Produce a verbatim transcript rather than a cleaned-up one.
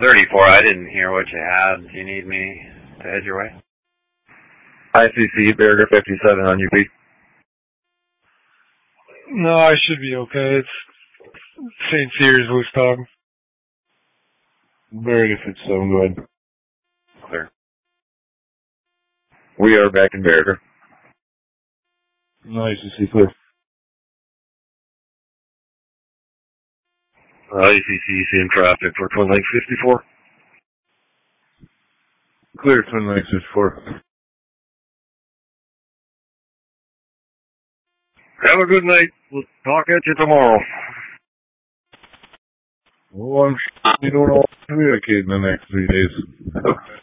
thirty-four, I didn't hear what you had. Do you need me to head your way? I C C, Barrier fifty-seven on U P. No, I should be okay. It's Saint Cyr's loose dog. Barrier fifty-seven, go ahead. Clear. We are back in Barrier. No, I C C, clear. I C C, seeing traffic for Twin Lakes fifty-four. Clear, Twin Lakes fifty-four. Have a good night. We'll talk at you tomorrow. Well, I'm sure we don't all communicate in the next three days.